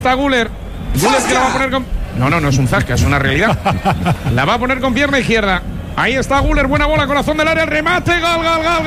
Está Güler que la va a poner con... No es un zasca, es una realidad. La va a poner con pierna izquierda. Ahí está Güler, buena bola, corazón del área, el remate, gol.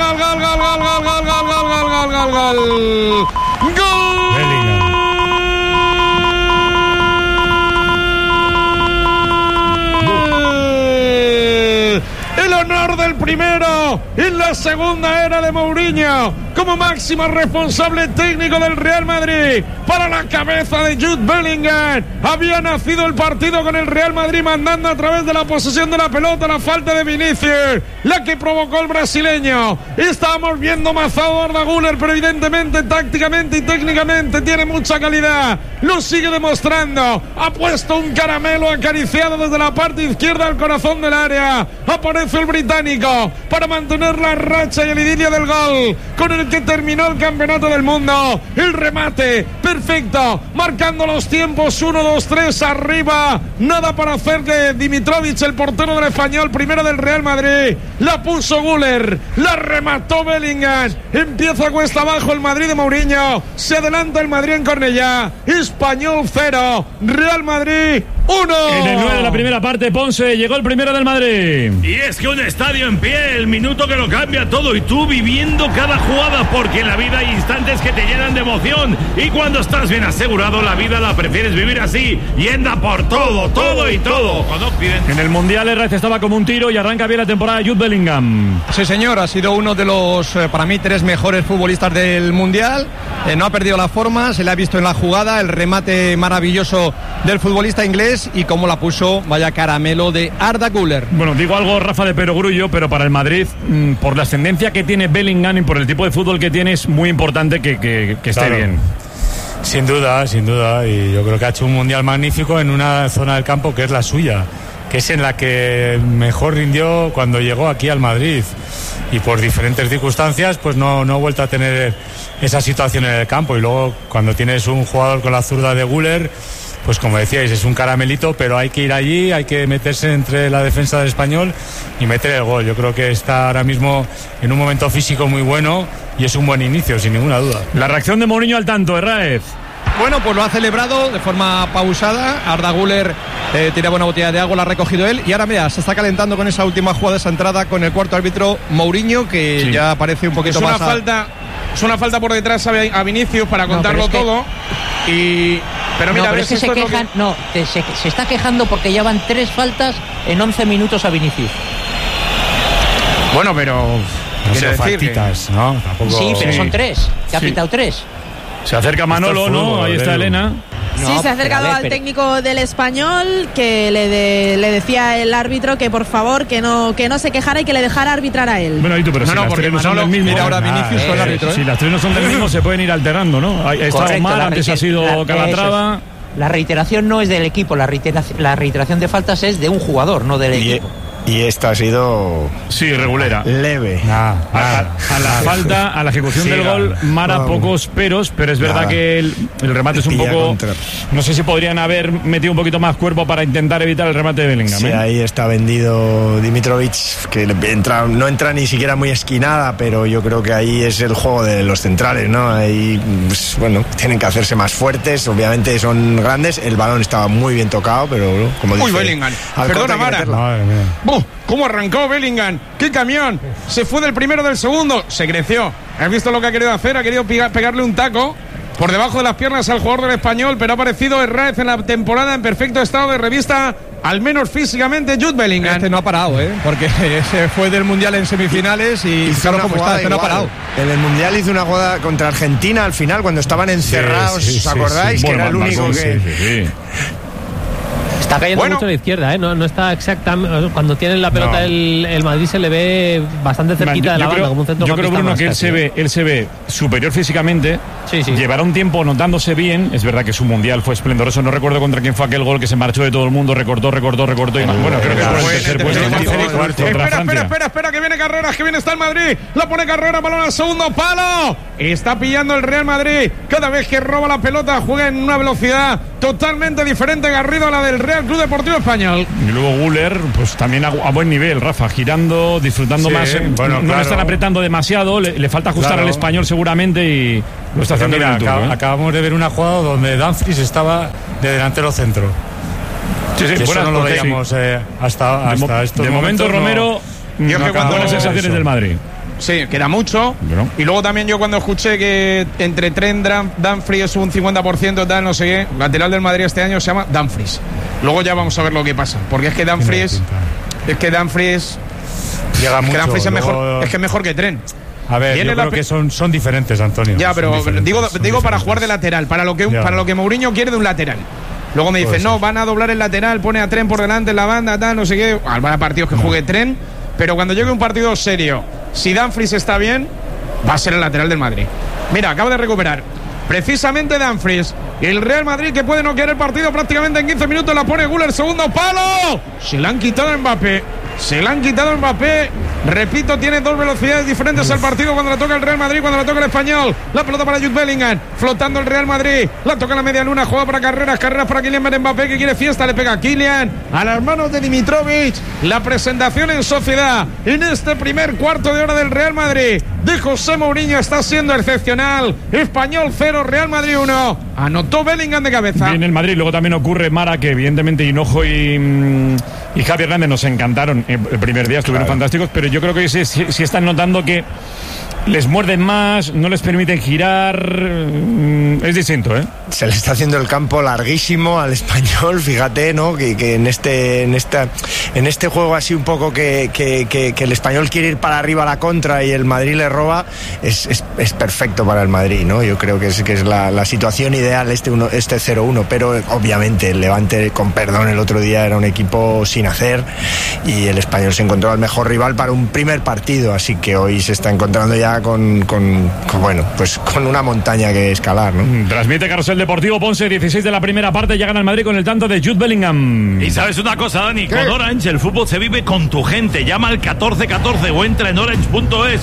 El honor del primero y la segunda era de Mourinho como máximo responsable técnico del Real Madrid. Para la cabeza de Jude Bellingham había nacido el partido con el Real Madrid mandando a través de la posesión de la pelota, la falta de Vinicius, la que provocó el brasileño. Estábamos viendo mazado a Arda Güler, pero evidentemente tácticamente y técnicamente tiene mucha calidad. Lo sigue demostrando. Ha puesto un caramelo acariciado desde la parte izquierda al corazón del área. Aparece el británico para mantener la racha y el idilio del gol con el que terminó el campeonato del mundo. El remate perfecto, marcando los tiempos 1, 2, 3 arriba. Nada para hacer de Dimitrovic, el portero del Español, primero del Real Madrid. La puso Güler, la remató Bellingham. Empieza cuesta abajo el Madrid de Mourinho. Se adelanta el Madrid en Cornellá. Español 0, Real Madrid 1. En el 9 de la primera parte, Ponce, llegó el primero del Madrid. Y es que un estadio en pie, el minuto que lo cambia todo, y tú viviendo cada jugada, porque en la vida hay instantes que te llenan de emoción, y cuando estás bien asegurado, la vida la prefieres vivir así, yendo por todo. En el Mundial, Herrera estaba como un tiro y arranca bien la temporada de Jude Bellingham. Sí, señor, ha sido uno de los, para mí, 3 mejores futbolistas del Mundial. No ha perdido la forma, se le ha visto en la jugada, el remate maravilloso del futbolista inglés y cómo la puso, vaya caramelo de Arda Güler. Bueno, digo algo, Rafa, de perogrullo, pero para el Madrid, por la ascendencia que tiene Bellingham y por el tipo de fútbol que tiene, es muy importante que esté bien. Sin duda, y yo creo que ha hecho un Mundial magnífico en una zona del campo que es la suya, que es en la que mejor rindió cuando llegó aquí al Madrid, y por diferentes circunstancias pues no ha vuelto a tener esa situación en el campo. Y luego cuando tienes un jugador con la zurda de Güler, pues como decíais, es un caramelito, pero hay que ir allí, hay que meterse entre la defensa del Español y meter el gol. Yo creo que está ahora mismo en un momento físico muy bueno y es un buen inicio, sin ninguna duda. La reacción de Mourinho al tanto, Herrera. Bueno, pues lo ha celebrado de forma pausada. Arda Güler tiraba una botella de agua, la ha recogido él. Y ahora, mira, se está calentando con esa última jugada, esa entrada con el cuarto árbitro Mourinho, que sí, ya parece un poquito más... Es una falta por detrás a Vinicius para contarlo todo. Pero mira, pero es que se quejan, se está quejando porque ya van 3 faltas en 11 minutos a Vinicius. Bueno, pero... No son faltitas, ¿no? Tampoco... Sí, pero son 3. Que ha pitado 3. Se acerca Manolo, ¿no? Ahí está Elena. Sí, se ha acercado al técnico del Español, que le decía el árbitro que por favor que no se quejara y que le dejara arbitrar a él. Bueno, pero si las 3 no son del mismo, mira ahora Vinicius con el árbitro. Si las 3 no son del mismo, se pueden ir alternando, ¿no? Ha estado mal, antes ha sido Calatrava. La reiteración no es del equipo, la reiteración de faltas es de un jugador, no del equipo. Y esta ha sido... Sí, regulera. Leve. A la falta, a la ejecución del gol, Mara, pocos peros, pero es verdad que el remate es un poco... No sé si podrían haber metido un poquito más cuerpo para intentar evitar el remate de Bellingham. Sí, ahí está vendido Dimitrovic, que no entra ni siquiera muy esquinada, pero yo creo que ahí es el juego de los centrales, ¿no? Ahí, pues, bueno, tienen que hacerse más fuertes, obviamente son grandes, el balón estaba muy bien tocado, pero como dice... Uy, Bellingham, perdona, Mara. Madre mía. ¿Cómo arrancó Bellingham? ¡Qué camión! Se fue del primero del segundo. Se creció. ¿Has visto lo que ha querido hacer? Ha querido pegarle un taco por debajo de las piernas al jugador del Español, pero ha aparecido Herrera en la temporada en perfecto estado de revista, al menos físicamente, Jude Bellingham. Este no ha parado, porque se fue del Mundial en semifinales y claro cómo está, no ha parado. En el Mundial hizo una jugada contra Argentina al final, cuando estaban encerrados, sí, ¿os acordáis? Sí. Que era el único que... Sí. Está cayendo mucho a la izquierda, no está exactamente. Cuando tienen la pelota el Madrid se le ve bastante cerquita de la banda, como un centro. Yo creo, Bruno, que él se ve superior físicamente. Sí. Llevará un tiempo notándose bien. Es verdad que su Mundial fue esplendoroso. No recuerdo contra quién fue aquel gol que se marchó de todo el mundo. Recortó. Y bueno, creo que fue el tercer puesto. Espera, que viene Carreras, que viene está el Madrid. La pone Carreras, balón al segundo palo. está pillando el Real Madrid. Cada vez que roba la pelota juega en una velocidad totalmente diferente, Garrido, a la del Real Club Deportivo Español. Y luego Güler, pues también a buen nivel, Rafa, girando, disfrutando más. Bueno, no le están apretando demasiado, le falta ajustar al Español seguramente y lo está haciendo bien. Acabamos de ver una jugada donde Dumfries estaba de delantero centro. Sí, eso no lo veíamos hasta esto. De momento, Romero, buenas sensaciones del Madrid. Sí, queda mucho. Bueno. Y luego también yo cuando escuché que entre Trent, Dumfries un 50%, tal, no sé qué, lateral del Madrid este año se llama Dumfries. Luego ya vamos a ver lo que pasa. Porque es que Dumfries llega mucho. Dumfries es mejor que Trent. A ver, yo creo que son diferentes, Antonio. Ya, pero digo para jugar de lateral, para lo que Mourinho quiere de un lateral. Luego me dicen, no, van a doblar el lateral, pone a Trent por delante en la banda, tal, no sé qué. Habrá partidos que juegue Trent, pero cuando llegue un partido serio, si Dumfries está bien, va a ser el lateral del Madrid. Mira, acaba de recuperar precisamente Dumfries. El Real Madrid, que puede no querer el partido prácticamente en 15 minutos, la pone Güler, segundo palo. Se la han quitado a Mbappé. Repito, tiene dos velocidades diferentes al partido cuando la toca el Real Madrid, cuando la toca el Español. La pelota para Jude Bellingham, flotando el Real Madrid. La toca en la media luna, juega para carreras para Kylian Mbappé, que quiere fiesta, le pega a Kylian, a las manos de Dimitrovic. La presentación en sociedad en este primer cuarto de hora del Real Madrid de José Mourinho está siendo excepcional. Español 0, Real Madrid 1. Anotó Bellingham de cabeza. Bien el Madrid, luego también ocurre, Mara, que evidentemente Hinojo y Javi Hernández nos encantaron el primer día, estuvieron fantásticos, pero yo creo que sí están notando que les muerden más, no les permiten girar, es distinto, ¿eh? Se le está haciendo el campo larguísimo al Español, fíjate, ¿no? Que en este juego así un poco que el Español quiere ir para arriba a la contra y el Madrid le roba, es perfecto para el Madrid, ¿no? Yo creo que es la situación ideal este 0-1, pero obviamente el Levante, con perdón, el otro día era un equipo sin hacer y el Español se encontró al mejor rival para un primer partido, así que hoy se está encontrando ya con una montaña que escalar, ¿no? Transmite Carrusel Deportivo, Ponce, 16 de la primera parte, ya gana el Madrid con el tanto de Jude Bellingham. Y sabes una cosa, Dani, con Orange el fútbol se vive con tu gente. Llama al 1414 o entra en orange.es.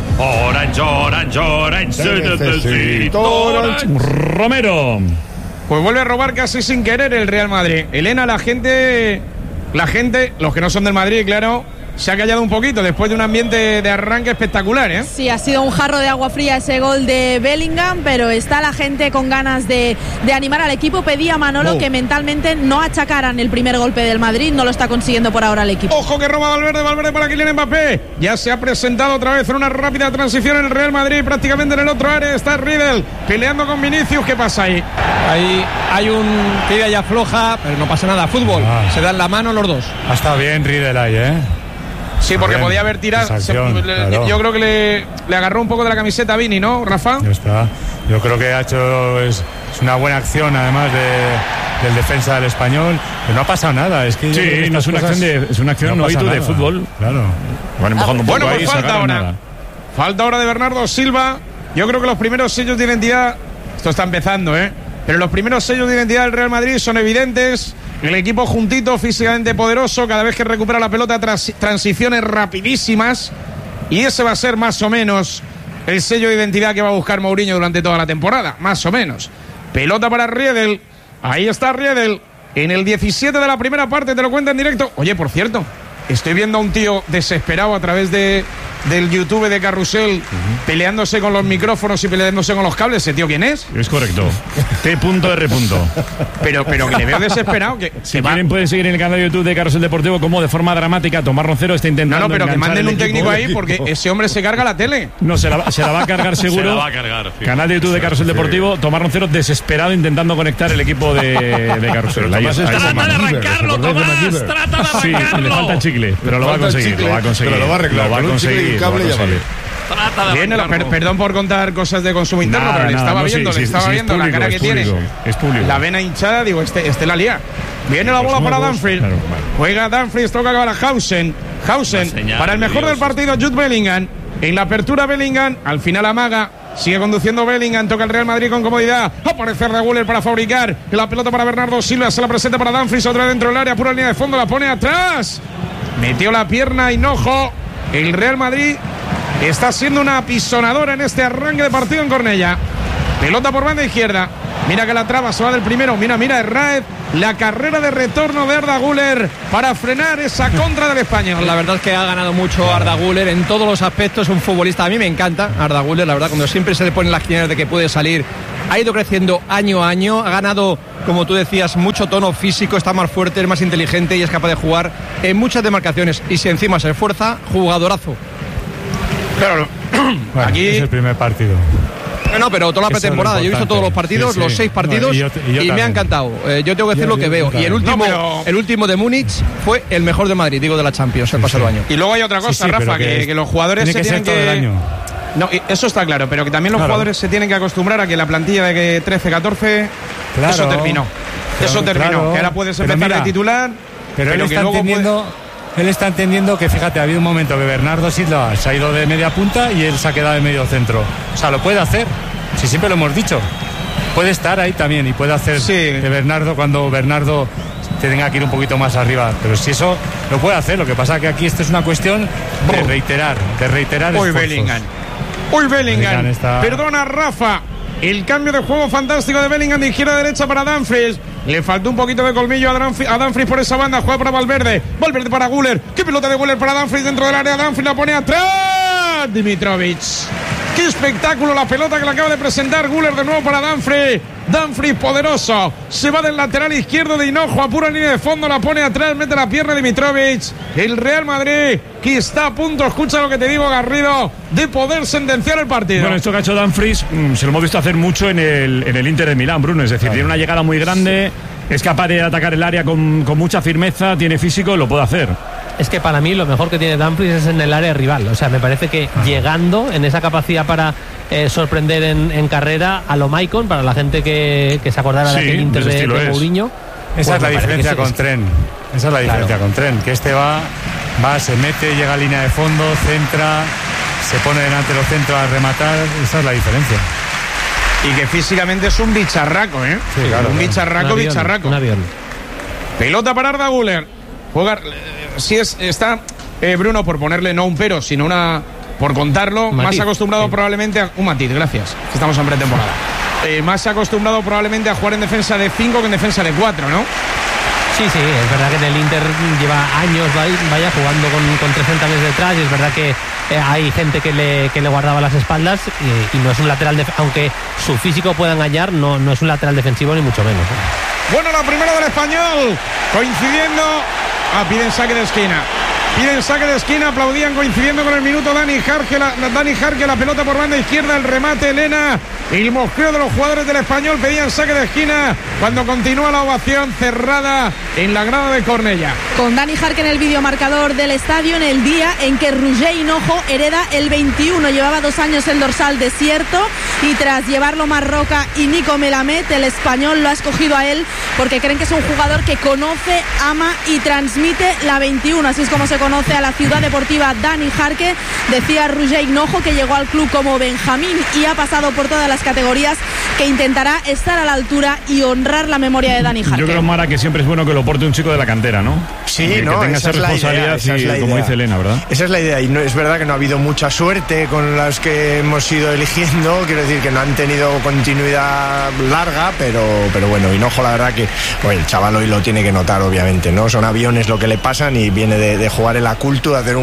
Orange, Orange. Romero. Pues vuelve a robar casi sin querer el Real Madrid. Elena, la gente, los que no son del Madrid, claro, se ha callado un poquito después de un ambiente de arranque espectacular, ¿eh? Sí, ha sido un jarro de agua fría ese gol de Bellingham, pero está la gente con ganas de animar al equipo. Pedía a Manolo que mentalmente no achacaran el primer golpe del Madrid, no lo está consiguiendo por ahora el equipo. Ojo que roba Valverde para Kylian Mbappé. Ya se ha presentado otra vez en una rápida transición en el Real Madrid, prácticamente en el otro área está Riedel peleando con Vinicius. ¿Qué pasa ahí? Ahí hay un tira ya floja, pero no pasa nada, fútbol. Se dan la mano los dos. Ha estado bien Riedel ahí, ¿eh? Sí, porque podía haber tirado. Claro. Yo creo que le agarró un poco de la camiseta a Vini, ¿no, Rafa? Ya está. Yo creo que ha hecho es una buena acción, además del defensa del Español, pero no ha pasado nada. Es que no es una acción no de fútbol. Claro. Bueno, pues falta ahora. Falta ahora de Bernardo Silva. Yo creo que los primeros sellos de identidad, esto está empezando, pero los primeros sellos de identidad del Real Madrid son evidentes. El equipo juntito, físicamente poderoso, cada vez que recupera la pelota, transiciones rapidísimas. Y ese va a ser más o menos el sello de identidad que va a buscar Mourinho durante toda la temporada, más o menos. Pelota para Riedel, ahí está Riedel, en el 17 de la primera parte, te lo cuenta en directo. Oye, por cierto, estoy viendo a un tío desesperado a través del YouTube de Carrusel, peleándose con los micrófonos y peleándose con los cables. ¿Ese tío quién es? Es correcto. T.R. Pero que le veo desesperado. Si quieren pueden seguir en el canal de YouTube de Carrusel Deportivo como de forma dramática Tomás Roncero está intentando. No, pero que manden un técnico ahí porque ese hombre se carga la tele. No, se la va a cargar seguro. Se la va a cargar. Sí. Canal de YouTube de Carrusel Deportivo, Tomás Roncero desesperado intentando conectar el equipo de Carrusel. Trata de arrancarlo, Tomás. Trata de arrancarlo. Sí, le falta chicle, pero lo va a conseguir. Lo va a conseguir. Lo va a arreglar. Lo va a conseguir. Perdón por contar cosas de consumo interno, pero le estaba viendo la cara que tiene. Es público. La vena hinchada, digo, este la lía. Viene la bola para Dumfries. Juega Dumfries, toca para Hausen. Para el mejor del partido, Jude Bellingham. En la apertura Bellingham, al final amaga. Sigue conduciendo Bellingham, toca el Real Madrid con comodidad. Aparece Reguler para fabricar. La pelota para Bernardo Silva, se la presenta para Dumfries, otra dentro del área, pura línea de fondo, la pone atrás. Metió la pierna Hinojo. El Real Madrid está siendo una apisonadora en este arranque de partido en Cornellá. Pelota por banda izquierda. Mira que la traba, se va del primero. Mira Herráez. La carrera de retorno de Arda Güler para frenar esa contra del Español. La verdad es que ha ganado mucho Arda Güler en todos los aspectos. Un futbolista, a mí me encanta Arda Güler, la verdad, cuando siempre se le ponen las quinielas de que puede salir. Ha ido creciendo año a año. Ha ganado, como tú decías, mucho tono físico. Está más fuerte, es más inteligente y es capaz de jugar en muchas demarcaciones. Y si encima se esfuerza, jugadorazo. Claro, bueno, aquí es el primer partido. No, pero toda la pretemporada. Yo he visto todos los partidos, los 6 partidos, y me ha encantado. Yo tengo que decir lo que veo. Y el último de Múnich fue el mejor de Madrid, digo, de la Champions el pasado año. Y luego hay otra cosa, Rafa, que los jugadores tiene se tienen todo el año. No, eso está claro, pero que también los jugadores se tienen que acostumbrar a que la plantilla de 13-14, eso terminó. Que ahora puedes empezar a titular, pero él está entendiendo. Él está entendiendo que, fíjate, ha habido un momento que Bernardo Silva se ha ido de media punta y él se ha quedado de medio centro. O sea, lo puede hacer. Si siempre lo hemos dicho. Puede estar ahí también y puede hacer de Bernardo cuando Bernardo tenga que ir un poquito más arriba. Pero si eso lo puede hacer, lo que pasa es que aquí esto es una cuestión de reiterar Hoy Bellingham. Perdona, Rafa. El cambio de juego fantástico de Bellingham de izquierda a derecha para Dumfries. Le faltó un poquito de colmillo a Dumfries por esa banda. Juega para Valverde para Güler. Qué pelota de Güler para Dumfries dentro del área. Dumfries la pone atrás. Dimitrovic. Qué espectáculo la pelota que le acaba de presentar Güler de nuevo para Dumfries. Dumfries poderoso. Se va del lateral izquierdo de Hinojo a pura línea de fondo. La pone atrás, mete la pierna de Dimitrovic. El Real Madrid que está a punto, escucha lo que te digo, Garrido, de poder sentenciar el partido. Bueno, esto que ha hecho Dumfries se lo hemos visto hacer mucho en el Inter de Milán, Bruno. Es decir, tiene una llegada muy grande, es capaz de atacar el área con mucha firmeza, tiene físico, lo puede hacer. Es que para mí lo mejor que tiene Dumfries es en el área rival. O sea, me parece que llegando en esa capacidad para sorprender en carrera a lo Maicon, para la gente que se acordara de aquel Inter de Mourinho. Esa es la diferencia con Tren. Esa es la diferencia con Tren, que este va, se mete, llega a línea de fondo, centra, se pone delante de los centros a rematar. Esa es la diferencia. Y que físicamente es un bicharraco, ¿eh? Sí, claro, un bicharraco. Un avión. Pelota para Arda Güler. Jugar, si está Bruno, por ponerle no un pero, sino una, por contarlo, más acostumbrado probablemente a un matiz, gracias, estamos en pretemporada. Más acostumbrado probablemente a jugar en defensa de 5 que en defensa de 4, ¿no? Sí, es verdad que en el Inter lleva años jugando con 3 centrales detrás, y es verdad que hay gente que le guardaba las espaldas y no es un lateral, aunque su físico pueda engañar, no es un lateral defensivo ni mucho menos. Bueno, la primera del Español, coincidiendo, piden saque de esquina, aplaudían coincidiendo con el minuto Dani Jarque, la pelota por banda izquierda, el remate Elena, el mosqueo de los jugadores del Español, pedían saque de esquina cuando continúa la ovación cerrada en la grada de Cornellá. Con Dani Jarque en el videomarcador del estadio en el día en que Roger Hinojo hereda el 21, llevaba 2 años el dorsal desierto y tras llevarlo Marroca y Nico Melamed, el Español lo ha escogido a él porque creen que es un jugador que conoce, ama y transmite la 21, así es como se conoce a la ciudad deportiva Dani Jarque. Decía Roger Hinojo que llegó al club como Benjamín y ha pasado por todas las categorías, que intentará estar a la altura y honrar la memoria de Dani Jarque. Yo creo, Mara, que siempre es bueno que lo porte un chico de la cantera, ¿no? Sí, que tenga esa responsabilidad, como dice Elena, ¿verdad? Esa es la idea, y no, es verdad que no ha habido mucha suerte con las que hemos ido eligiendo, quiero decir que no han tenido continuidad larga, pero bueno, Hinojo, la verdad que el chaval hoy lo tiene que notar, obviamente, ¿no? Son aviones lo que le pasan y viene de jugar en la Cultu, de hacer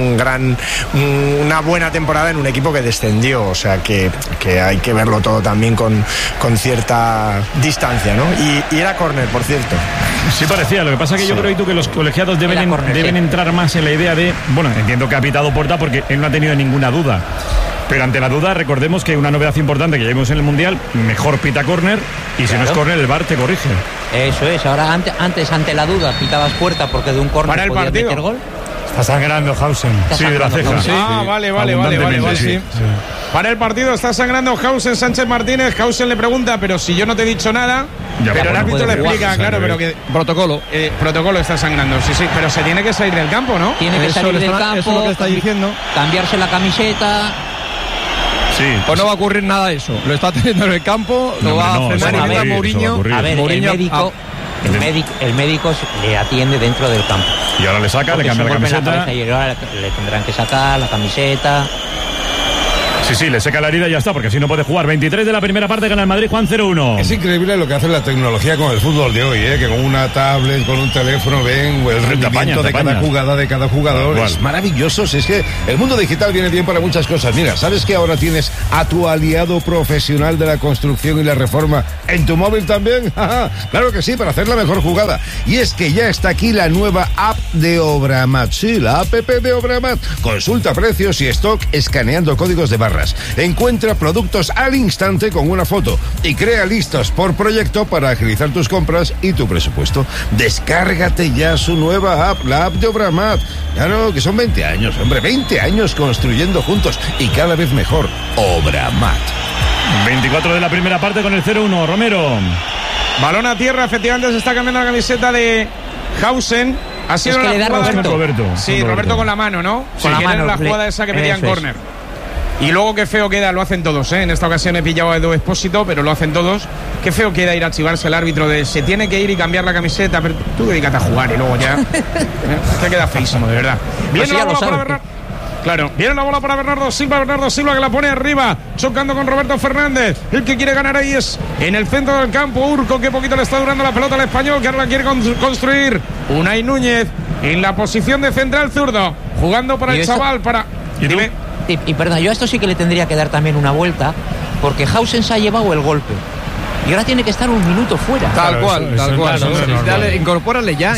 una buena temporada en un equipo que descendió, o sea que hay que verlo todo también con cierta distancia, ¿no? Y era córner, por cierto. Sí parecía, lo que pasa es que yo creo que los colegiados deben entrar más en la idea de, bueno, entiendo que ha pitado Porta porque él no ha tenido ninguna duda, pero ante la duda recordemos que una novedad importante que ya vimos en el Mundial, mejor pita córner y si no es córner el VAR te corrige. Eso es, ahora antes ante la duda pitabas Puerta porque de un córner podías meter gol. Está sangrando Hausen. Sí, de la ceja. Sí. Vale. Sí. Para el partido está sangrando Hausen. Sánchez Martínez. Hausen le pregunta, pero si yo no te he dicho nada. Pero el árbitro le explica, claro, pero que protocolo está sangrando. Sí, pero se tiene que salir del campo, ¿no? Tiene que salir del campo. Eso es lo que está diciendo. Cambiarse la camiseta. Sí. Pues no va a ocurrir nada de eso. Lo está teniendo en el campo, lo va a frenar y Mourinho. A ver, el médico le atiende dentro del campo. Y ahora le saca, le cambia la camiseta. Y ahora le tendrán que sacar la camiseta. Sí, le seca la herida y ya está, porque así no puede jugar. 23 de la primera parte, gana el Madrid, Juan 0-1. Es increíble lo que hace la tecnología con el fútbol de hoy, que con una tablet, con un teléfono ven el rendimiento de cada jugada, de cada jugador. Es maravilloso. Es que el mundo digital viene bien para muchas cosas. Mira, ¿sabes que ahora tienes a tu aliado profesional de la construcción y la reforma en tu móvil también? Claro que sí, para hacer la mejor jugada. Y es que ya está aquí la nueva app de Obramat. Sí, la app de Obramat. Consulta precios y stock escaneando códigos de barras. Encuentra productos al instante con una foto y crea listas por proyecto para agilizar tus compras y tu presupuesto. Descárgate ya su nueva app, la app de Obramat. Claro, que son 20 años, hombre, 20 años construyendo juntos y cada vez mejor. Obramat. 24 de la primera parte con el 0-1, Romero. Balón a tierra, efectivamente se está cambiando la camiseta de Hausen. Ha sido es que le da Roberto. Sí, Roberto con la mano, ¿no? Con la mano. La jugada esa que pedían córner. Y luego qué feo queda, lo hacen todos, ¿eh? En esta ocasión he pillado a Edu Expósito, pero lo hacen todos. Qué feo queda ir a chivarse el árbitro de se tiene que ir y cambiar la camiseta, pero tú dedícate a jugar y luego ya. Te queda feísimo, de verdad. Viene la bola para Bernardo. Claro, viene la bola para Bernardo Silva que la pone arriba, chocando con Roberto Fernández. El que quiere ganar ahí es en el centro del campo Urco, que poquito le está durando la pelota al español, que ahora la quiere construir. Unai Núñez en la posición de central zurdo, jugando para el chaval, para... Dime. Y perdón, yo a esto sí que le tendría que dar también una vuelta, porque Hausen se ha llevado el golpe y ahora tiene que estar un minuto fuera. Tal cual. Incorpórale ya.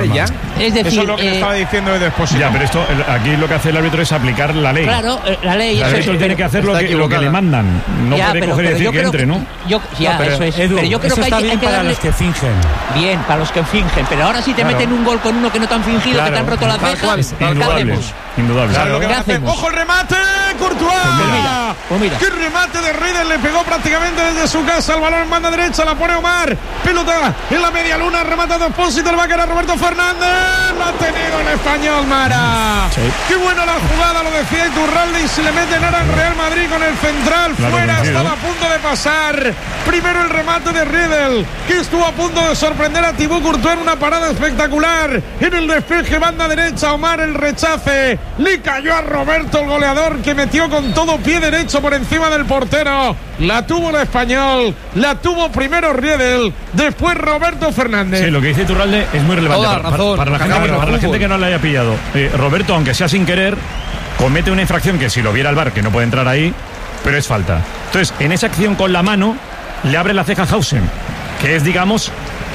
Es decir, eso es lo que estaba diciendo Edu Expósito. Ya, pero esto aquí lo que hace el árbitro es aplicar la ley. Claro, la ley. El árbitro tiene que hacer lo que le mandan. No puede coger y decir que entre, ¿no? Eso es. Edu, pero yo creo eso que está hay bien que para darle... los que fingen. Bien, para los que fingen. Pero ahora si te meten un gol con uno que no te han fingido, que te han roto las cejas, ¿qué hacemos? Indudable. Claro, ¿qué hacemos? ¡Ojo el remate! ¡Courtois! Pues mira. ¡Qué remate de Riedel! Le pegó prácticamente desde su casa. El balón en banda derecha, la pone Omar. Pelota en la media luna, rematando Expósito. Le va a quedar Roberto Fernández. Lo ha tenido el español, Mara. Sí. ¡Qué buena la jugada! Lo decía Iturralde. Y si le meten ahora al Real Madrid con el central fuera, estaba a punto de pasar. Primero el remate de Riedel, que estuvo a punto de sorprender a Thibaut Courtois en una parada espectacular. En el despeje, banda derecha, Omar el rechace. Le cayó a Roberto, el goleador, que metió con todo pie derecho por encima del portero. La tuvo el español, la tuvo primero Riedel, después Roberto Fernández. Sí, lo que dice Iturralde es muy relevante para la gente que no la haya pillado. Roberto, aunque sea sin querer, comete una infracción que si lo viera el VAR, que no puede entrar ahí, pero es falta. Entonces, en esa acción con la mano, le abre la ceja a Hausen, que es, digamos,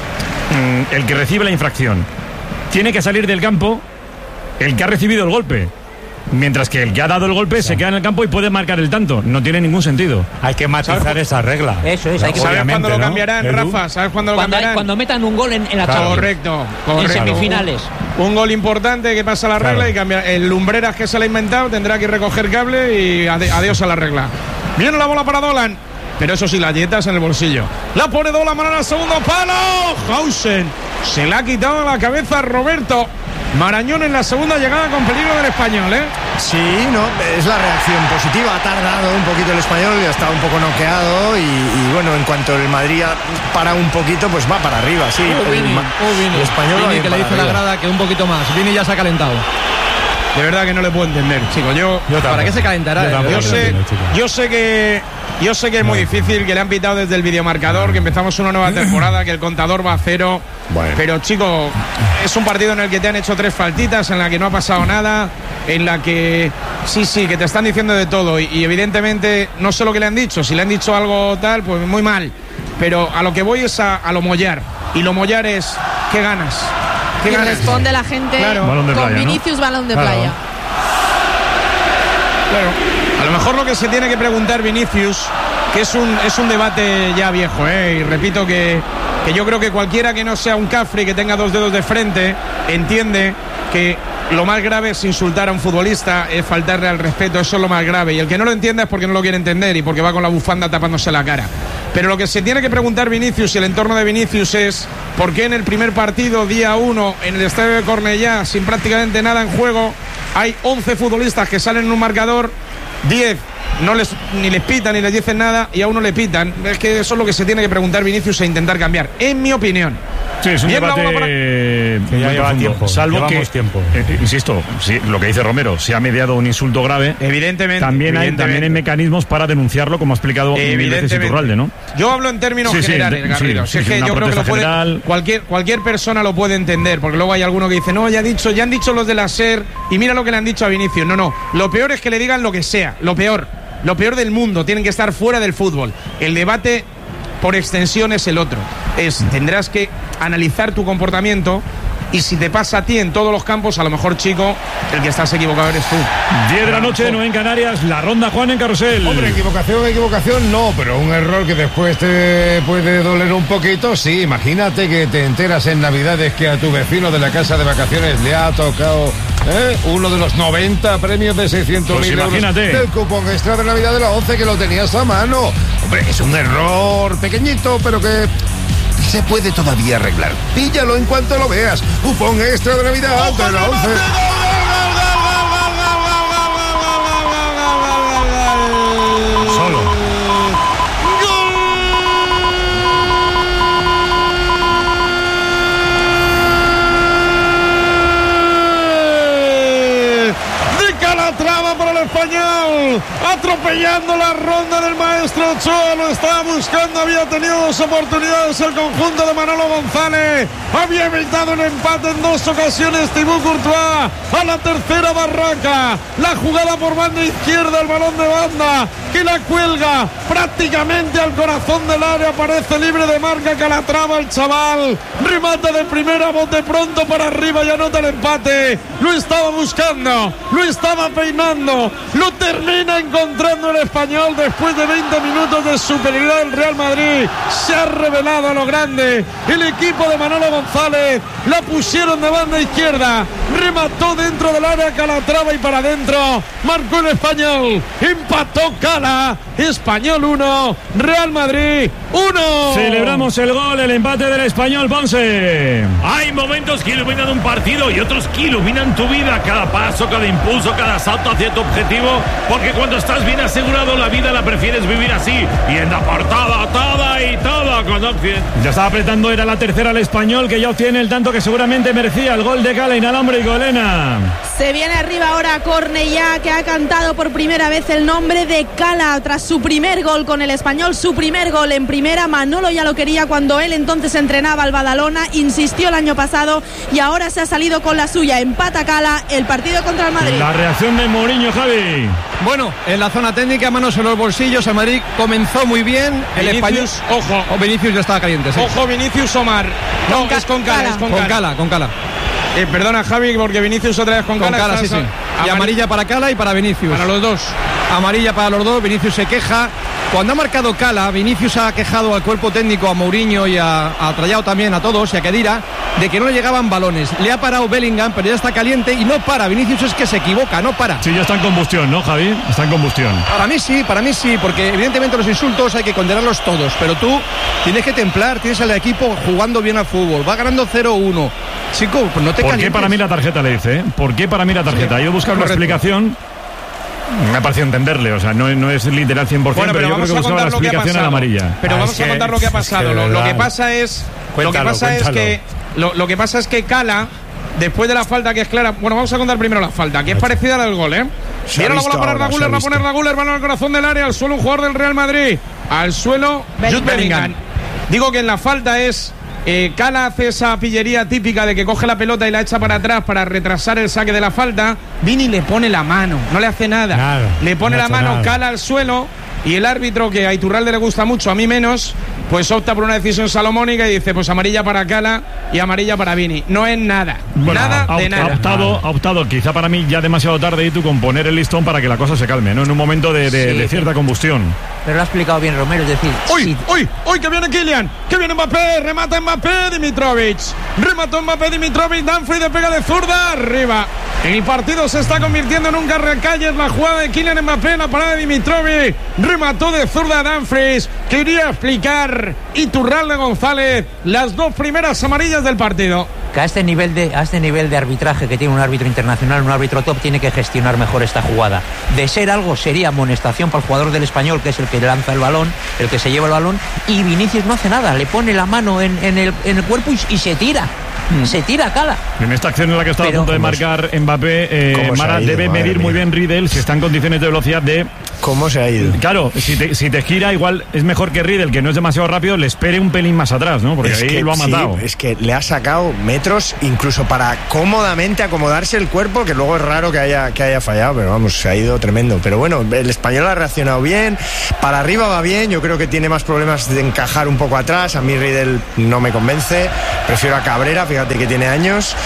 el que recibe la infracción. Tiene que salir del campo el que ha recibido el golpe, mientras que el que ha dado el golpe se queda en el campo y puede marcar el tanto. No tiene ningún sentido. Hay que matizar esa regla. Eso es. ¿Sabes cuándo lo cambiarán, Rafa? ¿Sabes cuándo lo cambiarán? Cuando metan un gol en la Champions. Correcto. En semifinales. Un gol importante que pasa la regla y cambia. El Lumbreras, que se le ha inventado, tendrá que recoger cable y adiós a la regla. Viene la bola para Dolan, pero eso sí, las dietas en el bolsillo. La pone Dolan, mano al segundo palo. Hausen se la ha quitado de la cabeza a Roberto. Marañón en la segunda llegada con peligro del español, ¿eh? Sí, no, es la reacción positiva. Ha tardado un poquito el español y ha estado un poco noqueado. Y bueno, en cuanto el Madrid para un poquito, pues va para arriba, sí. El español Vini, que le dice la grada que un poquito más. Vini ya se ha calentado. De verdad que no le puedo entender, chicos. Yo ¿para qué se calentará? Yo sé que es muy difícil, que le han pitado desde el videomarcador, que empezamos una nueva temporada, que el contador va a cero. Bueno. Pero, chicos, es un partido en el que te han hecho 3 faltitas, en la que no ha pasado nada, en la que sí, que te están diciendo de todo. Y evidentemente, no sé lo que le han dicho. Si le han dicho algo tal, pues muy mal. Pero a lo que voy es a lo mollar. Y lo mollar es, ¿qué ganas? Y responde la gente con playa, Vinicius, ¿no? Balón de playa. Claro. A lo mejor lo que se tiene que preguntar Vinicius, que es un debate ya viejo, y repito que yo creo que cualquiera que no sea un cafre y que tenga 2 dedos de frente entiende que lo más grave es insultar a un futbolista, es faltarle al respeto, eso es lo más grave. Y el que no lo entienda es porque no lo quiere entender y porque va con la bufanda tapándose la cara. Pero lo que se tiene que preguntar Vinicius y el entorno de Vinicius es ¿por qué en el primer partido, día 1, en el estadio de Cornellá, sin prácticamente nada en juego, hay 11 futbolistas que salen en un marcador, 10 ni les pitan ni les dicen nada y a uno le pitan? Es que eso es lo que se tiene que preguntar Vinicius e intentar cambiar, en mi opinión. Sí, es un debate que ya lleva tiempo. Salvo que, insisto, sí, lo que dice Romero, se ha mediado un insulto grave. Evidentemente. También hay mecanismos para denunciarlo, como ha explicado mil veces Iturralde, ¿no? Yo hablo en términos generales, Garrido. Es que yo creo que lo puede, cualquier persona lo puede entender, porque luego hay alguno que dice, no, ya han dicho los de la SER, y mira lo que le han dicho a Vinicius. No, lo peor es que le digan lo que sea, lo peor del mundo, tienen que estar fuera del fútbol. El debate por extensión es el otro. Tendrás que analizar tu comportamiento, y si te pasa a ti en todos los campos, a lo mejor, chico, el que estás equivocado eres tú. 10 de la noche, 9 en Canarias, la ronda, Juan, en Carrusel. Hombre, equivocación no, pero un error que después te puede doler un poquito, sí. Imagínate que te enteras en Navidades que a tu vecino de la casa de vacaciones le ha tocado uno de los 90 premios de 600.000 euros del cupón extra de Navidad de la 11, que lo tenías a mano. Hombre, es un error pequeñito, pero que se puede todavía arreglar. Píllalo en cuanto lo veas. Cupón extra de Navidad de la 11. Solo. Calatrava para el Español, atropellando la ronda del maestro Ochoa, lo estaba buscando, había tenido 2 oportunidades el conjunto de Manolo González, había evitado el empate en 2 ocasiones Thibaut Courtois, a la tercera Barraca, la jugada por banda izquierda, el balón de banda, que la cuelga prácticamente al corazón del área, parece libre de marca Calatrava, el chaval, remata de primera, bote pronto para arriba y anota el empate, lo estaba buscando, lo estaba peinando, lo termina encontrando el Español después de 20 minutos de superioridad del Real Madrid. Se ha revelado a lo grande el equipo de Manolo González, la pusieron de banda izquierda, remató dentro del área Calatrava y para adentro, marcó el Español, empató Cala, Español 1, Real Madrid 1. Celebramos el gol, el empate del Español, Ponce. Hay momentos que iluminan un partido y otros que iluminan tu vida, cada paso, cada impulso, cada salto hacia tu objetivo, porque cuando estás bien asegurado la vida la prefieres vivir así, y en la portada toda con Occident. Ya estaba apretando, era la tercera el Español, que ya obtiene el tanto que seguramente merecía, el gol de Cala, inalámbrico, Elena. Se viene arriba ahora Cornellá, que ha cantado por primera vez el nombre de Cala tras su primer gol con el Español, su primer gol en primera. Manolo ya lo quería cuando él entonces entrenaba al Badalona, insistió el año pasado y ahora se ha salido con la suya. Empata Cala, el partido contra el Madrid. La reacción de Mourinho, Javi. Bueno, en la zona técnica, manos en los bolsillos, el Madrid comenzó muy bien. El Español, ojo. Vinicius ya estaba caliente. Sí. Ojo, Vinicius Omar. No, es con Cala. Con Cala. Perdona, Javi, porque Vinicius otra vez con Cala. Sí. Y amarilla para Cala y para Vinicius. Para los dos. Amarilla para los dos. Vinicius se queja. Cuando ha marcado Cala, Vinicius ha quejado al cuerpo técnico, a Mourinho y a Trallao también, a todos, y a Khedira, de que no le llegaban balones. Le ha parado Bellingham, pero ya está caliente y no para. Vinicius es que se equivoca, no para. Sí, ya está en combustión, ¿no, Javi? Está en combustión. Para mí sí, porque evidentemente los insultos hay que condenarlos todos, pero tú tienes que templar, tienes al equipo jugando bien al fútbol, va ganando 0-1. Chico, pues no te calientes. ¿Por qué para mí la tarjeta, le dice? ¿Por qué para mí la tarjeta? Yo he buscado una explicación. Me ha parecido entenderle, o sea, no es literal 100%, bueno, pero yo creo que buscaba la explicación a la amarilla. Pero vamos a contar lo que ha pasado. Lo que pasa es que Cala, después de la falta que es clara, bueno, vamos a contar primero la falta, que es parecida a la del gol, ¿eh? Viene la bola para Raguler, va a poner Raguler, balón al corazón del área, al suelo un jugador del Real Madrid, al suelo Jude Bellingham. Digo que en la falta es Cala hace esa pillería típica de que coge la pelota y la echa para atrás para retrasar el saque de la falta. Vini le pone la mano, no le hace nada. Le pone la mano, Cala al suelo, y el árbitro, que a Iturralde le gusta mucho, a mí menos, pues opta por una decisión salomónica y dice, pues amarilla para Cala y amarilla para Vini. No es nada, bueno, nada de nada. Ha optado, quizá para mí ya demasiado tarde, y tú, con poner el listón para que la cosa se calme, ¿no? En un momento de cierta combustión. Pero lo ha explicado bien Romero, es decir... ¡Uy! Que viene Kylian, que viene Mbappé, remata Mbappé, Dimitrovic. Remató Mbappé, Dimitrovic, Dumfries de pega de zurda, arriba. El partido se está convirtiendo en un carrecalles. La jugada de Kylian Mbappé, la parada de Dimitrovic, remató de zurda Dumfries. Quería explicar Iturralde González las 2 primeras amarillas del partido. Que a este nivel de arbitraje que tiene un árbitro internacional, un árbitro top, tiene que gestionar mejor esta jugada. De ser algo, sería amonestación para el jugador del Español, que es el que lanza el balón, el que se lleva el balón, y Vinicius no hace nada, le pone la mano en el cuerpo y se tira. Se tira a cala. En esta acción en la que estaba a punto de marcar Mbappé, Mara debe medir muy bien Riedel si está en condiciones de velocidad de... ¿Cómo se ha ido? Claro, si te gira, igual es mejor que Riedel, que no es demasiado rápido, le espere un pelín más atrás, ¿no? Porque ahí lo ha matado. Sí, es que le ha sacado metros incluso para cómodamente acomodarse el cuerpo, que luego es raro que haya fallado, pero vamos, se ha ido tremendo. Pero bueno, el español ha reaccionado bien, para arriba va bien, yo creo que tiene más problemas de encajar un poco atrás. A mí Riedel no me convence, prefiero a Cabrera, fíjate que tiene años,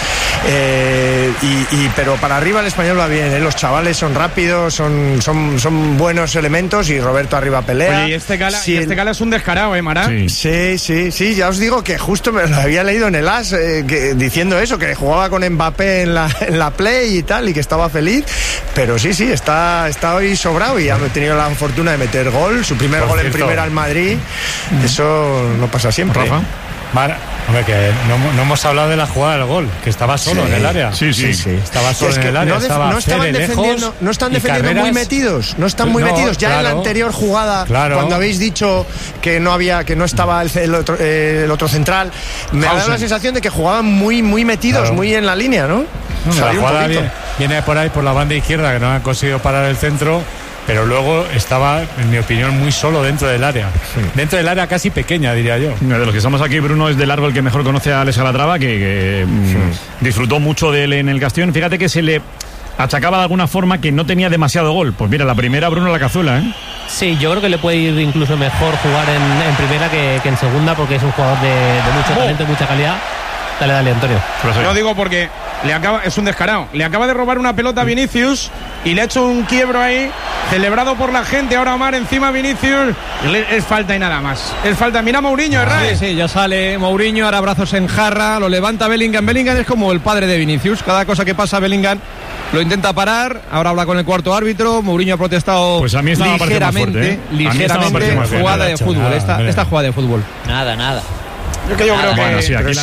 pero para arriba el español va bien, los chavales son rápidos, son buenos elementos, y Roberto arriba pelea. Oye, y este Gala es un descarado, Mara. Sí, ya os digo que justo me lo había leído en el AS diciendo eso, que jugaba con Mbappé en la Play y tal, y que estaba feliz, pero sí, está hoy sobrado, y ha tenido la fortuna de meter gol, su primer gol en primera al Madrid. Eso no pasa siempre. Rafa. Hombre, que no hemos hablado de la jugada del gol, que estaba solo en el área. Sí. Estaba solo en el área, no estaban defendiendo, no están defendiendo muy metidos, no están muy metidos. Ya claro, en la anterior jugada, cuando habéis dicho que no estaba el otro central, me ha dado la sensación de que jugaban muy metidos, muy en la línea, ¿no? La jugada viene por ahí, por la banda izquierda, que no han conseguido parar el centro. Pero luego estaba, en mi opinión, muy solo dentro del área. Sí. Dentro del área casi pequeña, diría yo. De los que estamos aquí, Bruno es de largo el que mejor conoce a Alex Calatrava, que disfrutó mucho de él en el Castellón. Fíjate que se le achacaba de alguna forma que no tenía demasiado gol. Pues mira, la primera, Bruno, la cazuela, ¿eh? Sí, yo creo que le puede ir incluso mejor jugar en primera que en segunda, porque es un jugador de mucho talento y mucha calidad. Dale, Antonio. No digo porque es un descarado. Le acaba de robar una pelota a Vinicius y le ha hecho un quiebro ahí, celebrado por la gente. Ahora Omar encima Vinicius. Es falta y nada más. Es falta. Mira Mourinho, Sí, ya sale Mourinho, ahora brazos en jarra, lo levanta Bellingham. Bellingham es como el padre de Vinicius. Cada cosa que pasa Bellingham lo intenta parar. Ahora habla con el cuarto árbitro. Mourinho ha protestado pues a mí ligeramente. Jugada de fútbol. Esta jugada de fútbol. Nada. Yo creo que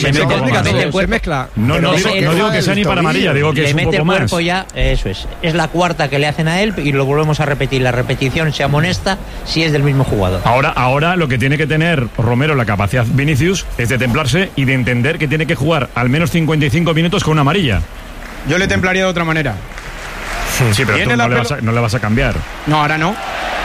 se mezcla. No digo que sea ni para amarilla, digo que es un poco más. Le mete el cuerpo ya, eso es. Es la cuarta que le hacen a él y lo volvemos a repetir. La repetición se amonesta si es del mismo jugador. Ahora lo que tiene que tener Romero, la capacidad Vinicius, es de templarse y de entender que tiene que jugar al menos 55 minutos con una amarilla. Yo le templaría de otra manera. Sí, pero tú no le vas a cambiar. No, ahora no.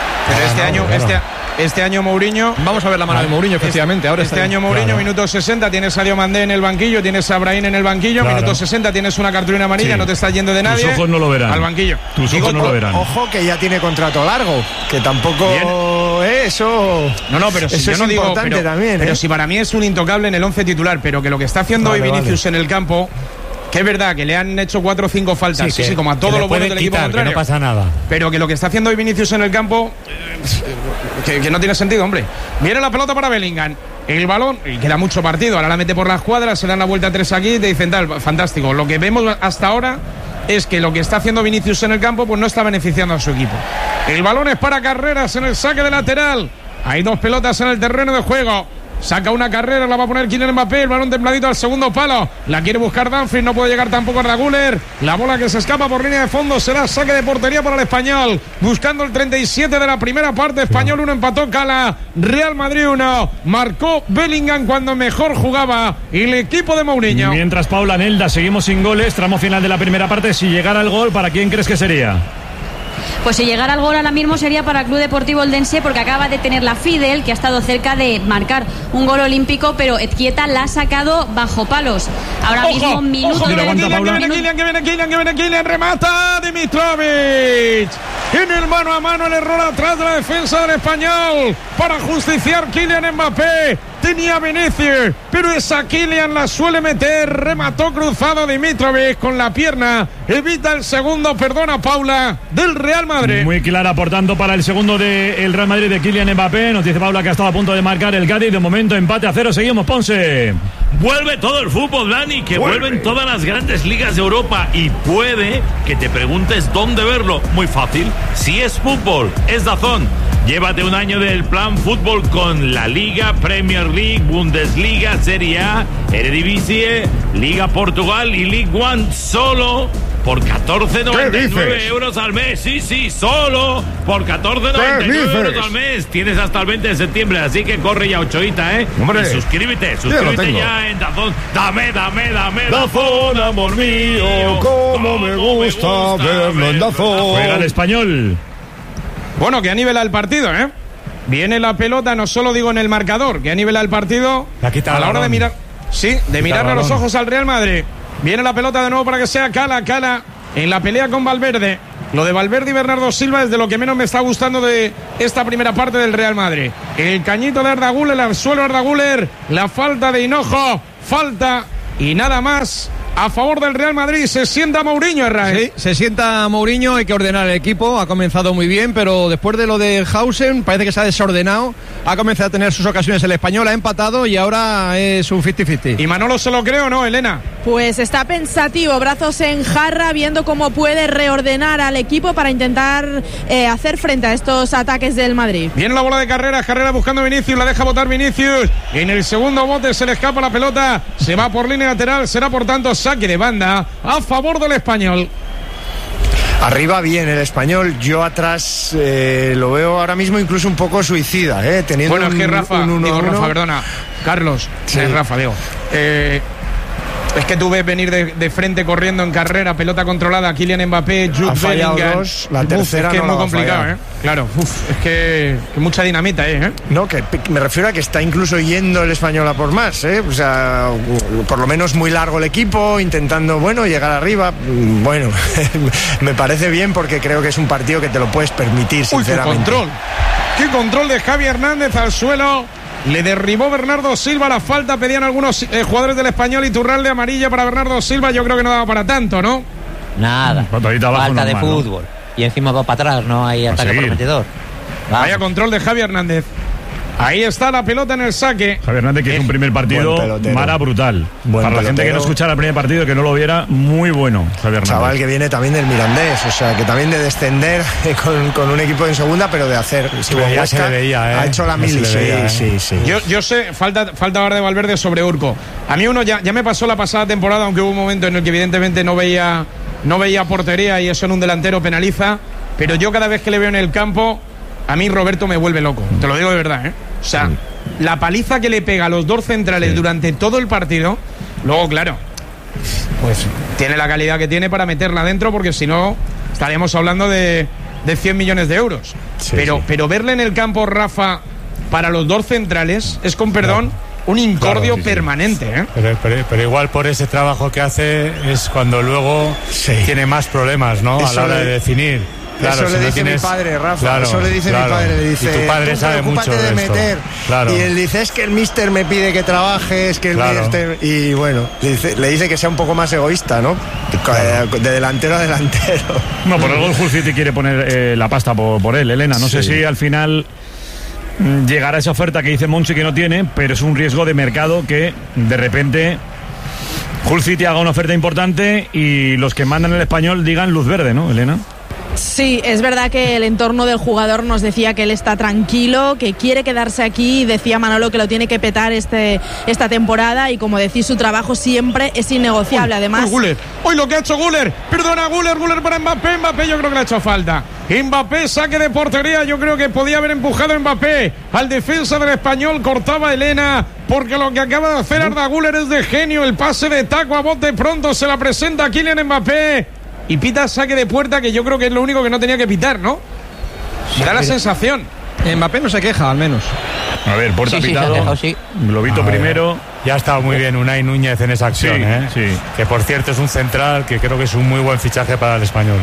Pero este año Mourinho... Vamos a ver la mano de Mourinho, efectivamente. Ahora este año Mourinho, minuto 60, tienes a Diomandé en el banquillo, tienes a Brahim en el banquillo, minuto 60, tienes una cartulina amarilla, no te estás yendo de nadie. Tus ojos no lo verán. Al banquillo. Tus ojos no lo verán. Ojo que ya tiene contrato largo, que tampoco eso... No, pero si eso yo no es digo... importante también. Pero si para mí es un intocable en el 11 titular, pero que lo que está haciendo hoy Vinicius en el campo... Que es verdad que le han hecho 4 o 5 faltas, sí, como a todo lo bueno del equipo contrario. Que no pasa nada. Pero que lo que está haciendo hoy Vinicius en el campo, que no tiene sentido, hombre. Viene la pelota para Bellingham. El balón, y queda mucho partido. Ahora la mete por la escuadra, se dan la vuelta 3 aquí, te dicen tal, fantástico. Lo que vemos hasta ahora es que lo que está haciendo Vinicius en el campo, pues no está beneficiando a su equipo. El balón es para Carreras en el saque de lateral. Hay 2 pelotas en el terreno de juego. Saca una carrera, la va a poner Kylian Mbappé, el balón templadito al segundo palo, la quiere buscar Dumfries, no puede llegar tampoco a Guller, la bola que se escapa por línea de fondo, será saque de portería para el Español, buscando el 37 de la primera parte, Español 1, empató Cala, Real Madrid 1, marcó Bellingham cuando mejor jugaba el equipo de Mourinho. Mientras Paula Nelda, seguimos sin goles, tramo final de la primera parte, si llegara el gol, ¿para quién crees que sería? Pues si llegara al gol ahora mismo sería para el Club Deportivo Eldense, porque acaba de tener la Fidel, que ha estado cerca de marcar un gol olímpico, pero Ezquieta la ha sacado bajo palos. Ahora mismo minuto que viene Kylian, remata Dimitrovic. En el mano a mano, el error atrás de la defensa del Español para justiciar Kylian Mbappé. Tenía Vinicius, pero esa Kylian la suele meter. Remató cruzado Dimitrovic con la pierna. Evita el segundo, perdona Paula, del Real Madrid. Muy clara, por tanto, para el segundo del Real Madrid de Kylian Mbappé. Nos dice Paula que ha estado a punto de marcar el Cádiz. De momento, empate a 0. Seguimos, Ponce. Vuelve todo el fútbol, Dani, que vuelven todas las grandes ligas de Europa y puede que te preguntes dónde verlo. Muy fácil. Si es fútbol, es DAZN. Llévate un año del plan fútbol con la Liga, Premier League, Bundesliga, Serie A, Eredivisie, Liga Portugal y League One solo por 14,99 euros al mes. Sí, solo por 14,99 euros al mes. Tienes hasta el 20 de septiembre, así que corre ya, Ochoita, Hombre, y suscríbete ya en DAZN. Dame. DAZN, amor mío, cómo me gusta verlo en DAZN. Juega el Español. Bueno, que ha nivelado el partido, ¿eh? Viene la pelota, no solo digo en el marcador, que ha nivelado el partido a la hora de mirar. Sí, de mirarle a los ojos al Real Madrid. Viene la pelota de nuevo para que sea Cala en la pelea con Valverde. Lo de Valverde y Bernardo Silva es de lo que menos me está gustando de esta primera parte del Real Madrid. El cañito de Arda Güler, al suelo Arda Güler, la falta de Hinojo, falta y nada más. A favor del Real Madrid, se sienta Mourinho, Herrera. Sí, se sienta Mourinho, hay que ordenar el equipo, ha comenzado muy bien, pero después de lo de Hausen parece que se ha desordenado, ha comenzado a tener sus ocasiones el Español, ha empatado y ahora es un 50-50. ¿Y Manolo se lo cree o no, Elena? Pues está pensativo, brazos en jarra, viendo cómo puede reordenar al equipo para intentar hacer frente a estos ataques del Madrid. Viene la bola de Carrera buscando a Vinicius, la deja botar Vinicius, en el segundo bote se le escapa la pelota, se va por línea lateral, será por tanto saque de banda a favor del Español. Arriba bien el Español, yo atrás lo veo ahora mismo incluso un poco suicida, teniendo bueno, es que Rafa, Rafa, perdona, Carlos, sí. Rafa, digo, es que tú ves venir de frente corriendo en carrera, pelota controlada, Kylian Mbappé, Jude Bellingham. La tercera es que no es muy complicado, Claro, es que mucha dinamita, No, que me refiero a que está incluso yendo el Español a por más, O sea, por lo menos muy largo el equipo, intentando, llegar arriba. Bueno, me parece bien porque creo que es un partido que te lo puedes permitir, sinceramente. ¡Qué control de Javi Hernández al suelo! Le derribó Bernardo Silva la falta, pedían algunos jugadores del Español, Iturralde amarilla para Bernardo Silva, yo creo que no daba para tanto, ¿no? Nada, falta de fútbol. Y encima va para atrás, no hay ataque prometedor. Vaya control de Javi Hernández. Ahí está la pelota en el saque. Javi Hernández, que es un primer partido Mara brutal. Para la gente que no escuchara el primer partido, que no lo viera, muy bueno, Javi Hernández. Chaval que viene también del Mirandés, o sea, que también de descender con un equipo en segunda, pero de hacer. Ya se le veía, ha hecho la mili, sí. Yo sé, falta ahora de Valverde sobre Urco. A mí ya me pasó la pasada temporada, aunque hubo un momento en el que evidentemente no veía portería y eso en un delantero penaliza, pero yo cada vez que le veo en el campo, a mí Roberto me vuelve loco, te lo digo de verdad, O sea, la paliza que le pega a los dos centrales durante todo el partido, luego claro, pues tiene la calidad que tiene para meterla adentro, porque si no estaríamos hablando de 100 millones de euros. Pero verle en el campo, Rafa, para los dos centrales es, con perdón, un incordio permanente, Pero igual por ese trabajo que hace es cuando luego tiene más problemas, ¿no? A la hora de definir. Claro, eso le dice mi padre, Rafa. Eso le dice mi padre. Le dice, y tu padre sabe mucho de meter. Claro. Y él dice, es que el míster me pide que trabajes, que el míster... Y bueno, le dice que sea un poco más egoísta, ¿no? De delantero a delantero. No, por algo el Hull City quiere poner la pasta por él, Elena. No sé si al final llegará esa oferta que dice Monchi que no tiene, pero es un riesgo de mercado que de repente Hull City haga una oferta importante y los que mandan el Español digan luz verde, ¿no, Elena? Sí, es verdad que el entorno del jugador nos decía que él está tranquilo, que quiere quedarse aquí, decía Manolo que lo tiene que petar esta temporada y como decís, su trabajo siempre es innegociable. Además, hoy lo que ha hecho Güler, perdona, Güler para Mbappé, yo creo que le ha hecho falta. Mbappé, saque de portería, yo creo que podía haber empujado Mbappé al defensa del Español, cortaba Elena, porque lo que acaba de hacer Arda Güler es de genio, el pase de taco a bote pronto, se la presenta a Kylian Mbappé. Y pita saque de puerta, que yo creo que es lo único que no tenía que pitar, ¿no? Me da la sensación. Mbappé no se queja, al menos. A ver, puerta pitado. Globito primero. Ya ha estado muy bien Unai Núñez en esa acción, que por cierto es un central que creo que es un muy buen fichaje para el Español.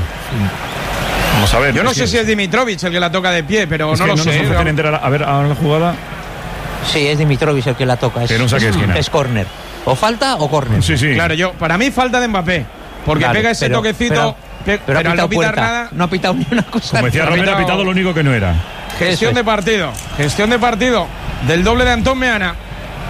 Vamos a ver. Yo no sé si es Dimitrovic el que la toca de pie, pero no lo sé. A ver, ahora la jugada. Sí, es Dimitrovic el que la toca. Es córner. O falta o córner. Sí. Claro, para mí falta de Mbappé. Porque pega ese toquecito, pero al no pitar nada. No ha pitado ni una cosa. Como decía Romero, ha pitado lo único que no era. Gestión de partido del doble de Antón Meana.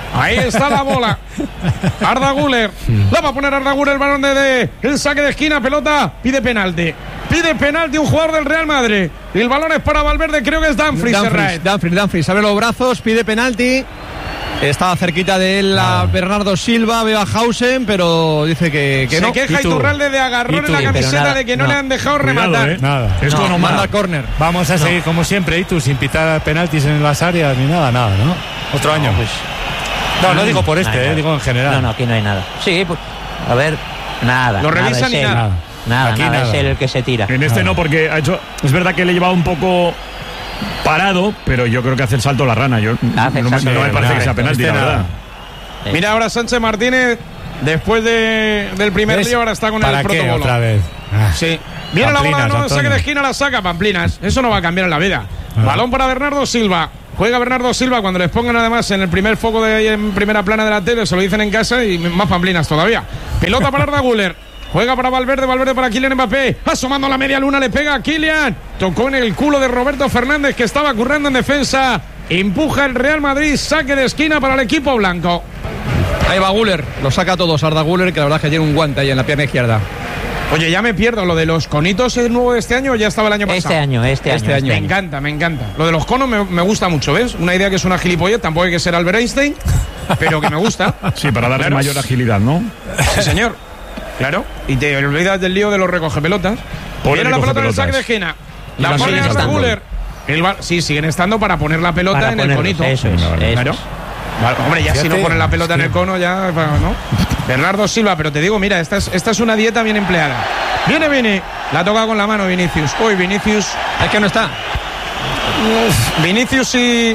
Ahí está la bola. Arda Güler. La va a poner Arda Güler, el balón de el saque de esquina, pelota. Pide penalti un jugador del Real Madrid. Y el balón es para Valverde, creo que es Dumfries abre los brazos, pide penalti. Estaba cerquita de él Bernardo Silva, veo a Hausen, pero dice que se no. queja Iturralde de agarrón en la camiseta de que no le han dejado rematar. Nada. Esto no manda córner. Vamos a seguir como siempre, Itu, sin pitar penaltis en las áreas ni nada, ¿no? Otro año. Pues, no digo por digo en general. No, aquí no hay nada. Sí, pues, a ver, nada. Lo revisan y nada. Nada, es él el que se tira. En este no, porque es verdad que le llevaba un poco parado, pero yo creo que hace el salto la rana. No me parece que sea penalti, la verdad. Mira ahora Sánchez Martínez, después del primer día, ahora está con el protocolo. Otra vez. Sí. Viene la bola, no, saque de esquina, la saca Pamplinas. Eso no va a cambiar en la vida. Balón para Bernardo Silva. Juega Bernardo Silva, cuando les pongan además en el primer foco en primera plana de la tele, se lo dicen en casa y más Pamplinas todavía. Pelota para Arda Güler. Juega para Valverde para Kylian Mbappé. Asomando la media luna, le pega a Kylian. Tocó en el culo de Roberto Fernández, que estaba currando en defensa. Empuja el Real Madrid, saque de esquina para el equipo blanco. Ahí va Güler, lo saca a todos Arda Güler, que la verdad es que tiene un guante ahí en la pierna izquierda. Oye, ya me pierdo, ¿lo de los conitos es nuevo de este año o ya estaba el año pasado? Este año. Me encanta. Lo de los conos me gusta mucho, ¿ves? Una idea que es una gilipollez, tampoco hay que ser Albert Einstein, pero que me gusta. Sí, para darle mayor agilidad, ¿no? Sí, señor. Claro, y te olvidas del lío de los recogepelotas. Viene la pelota en el saque de esquina. La pone Arda Güler. Sí, siguen estando para poner la pelota para en el conito. Eso es. Claro. Hombre, ya si no ponen la pelota en el cono, ya no. Bernardo Silva, pero te digo, mira, esta es una dieta bien empleada. Viene Vini, la toca con la mano Vinicius. Uy, Vinicius, es que no está. Vinicius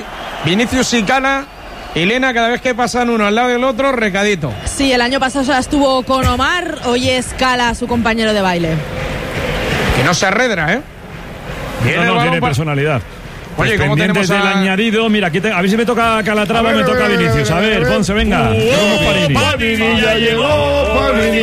y Cala. Y Lena, cada vez que pasan uno al lado del otro, recadito. Sí, el año pasado ya estuvo con Omar, hoy es Cala, su compañero de baile. Que no se arredra, ¿eh? No tiene personalidad. Oye, ¿cómo tenemos del añadido? Mira, aquí a ver si me toca Calatrava o me toca Vinicius. A ver, Ponce, venga. Panini ya llegó.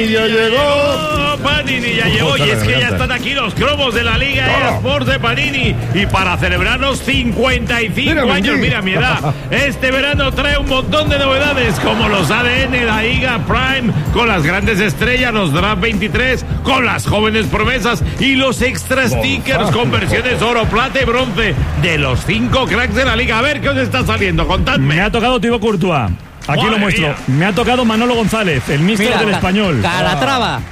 Y es que ya están aquí los cromos de la Liga Esports de Panini. Y para celebrar los 55 años, mira mi edad, este verano trae un montón de novedades, como los ADN, la Liga Prime, con las grandes estrellas, los Draft 23, con las jóvenes promesas y los extra stickers con versiones oro, plata y bronce de los 5 cracks de la Liga. A ver qué os está saliendo, contadme. Me ha tocado Thibaut Courtois. Aquí lo muestro. Mía. Me ha tocado Manolo González, el míster del Español. Calatrava.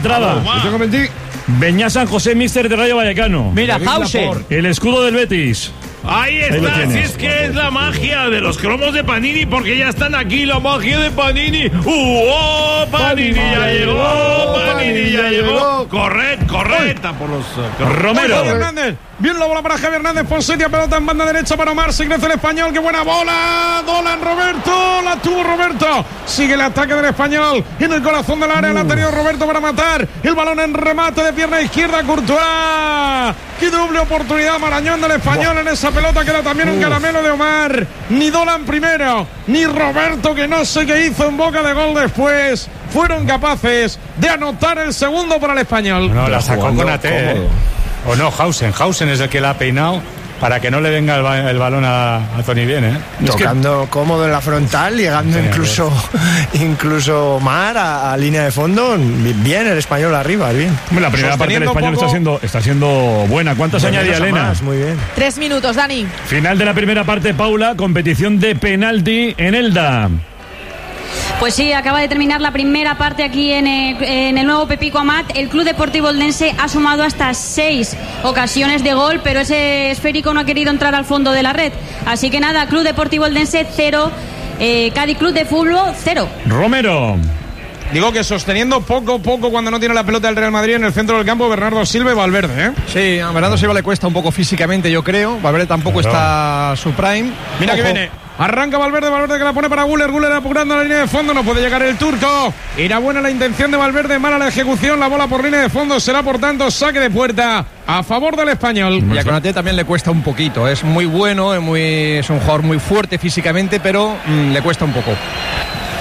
Beñá San José, míster de Rayo Vallecano. Mira, Hausen. El escudo del Betis. Ahí está, si es que es la magia de los cromos de Panini, porque ya están aquí, la magia de Panini. Panini ya llegó. Correcta por los Romero. Hernández. Bien la bola para Javier Hernández, Fonseca, pelota en banda derecha para Omar, se crece el Español, qué buena bola, Dolan Roberto, la tuvo Roberto, sigue el ataque del Español, en el corazón del área, la ha tenido Roberto para matar, el balón en remate de pierna izquierda, Courtois, qué doble oportunidad Marañón del Español, en esa pelota queda también un caramelo de Omar, ni Dolan primero, ni Roberto, que no sé qué hizo en boca de gol después, fueron capaces de anotar el segundo para el Español. No, la sacó con AT. O no, Hausen es el que la ha peinado para que no le venga el balón a Toni Bien, ¿eh? Tocando cómodo en la frontal, llegando incluso Omar a línea de fondo. Bien el Español arriba, bien. La primera parte del Español está siendo buena. ¿Cuántos añadía Elena? Muy bien. 3 minutos, Dani. Final de la primera parte, Paula, competición de penalti en Elda. Pues sí, acaba de terminar la primera parte aquí en el nuevo Pepico Amat. El Club Deportivo Eldense ha sumado hasta 6 ocasiones de gol, pero ese esférico no ha querido entrar al fondo de la red. Así que nada, Club Deportivo Eldense 0, Cádiz Club de Fútbol 0. Romero. Digo que sosteniendo poco cuando no tiene la pelota del Real Madrid en el centro del campo, Bernardo Silva y Valverde, ¿eh? Sí, a Bernardo Silva le cuesta un poco físicamente, yo creo. Valverde tampoco está a su prime. Mira que viene. Arranca Valverde que la pone para Güler apurando la línea de fondo, no puede llegar el turco. Era buena la intención de Valverde, mala la ejecución, la bola por línea de fondo, será por tanto saque de puerta a favor del Español. Y a Konaté también le cuesta un poquito, es muy bueno, es un jugador muy fuerte físicamente, pero le cuesta un poco.